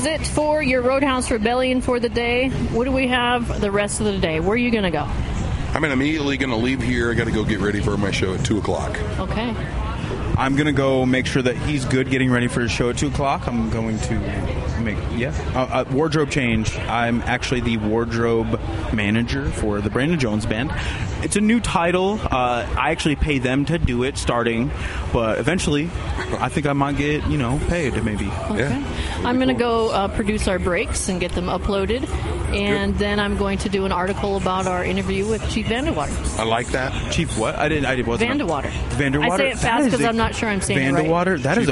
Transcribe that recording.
is it for your Roadhouse Rebellion for the day. What do we have the rest of the day? Where are you going to go? I'm immediately going to leave here. I got to go get ready for my show at 2 o'clock. Okay. I'm going to go make sure that he's good getting ready for his show at 2 o'clock. I'm going to make, wardrobe change. I'm actually the wardrobe manager for the Brandon Jones Band. It's a new title. I actually pay them to do it starting, but eventually I think I might get, paid maybe. Okay. Yeah. I'm going to go produce our breaks and get them uploaded, and then I'm going to do an article about our interview with Chief Vandewater. I like that. Chief what? I didn't. Vandewater. Vandewater? I say it fast because I'm not sure I'm saying it right. Vandewater? That is